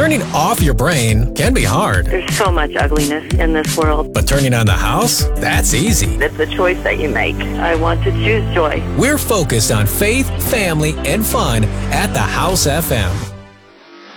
Turning off your brain can be hard, There's so much ugliness in this world. but turning on the house, that's easy. It's a choice that you make. I want to choose joy. We're focused on faith, family, and fun at the House FM.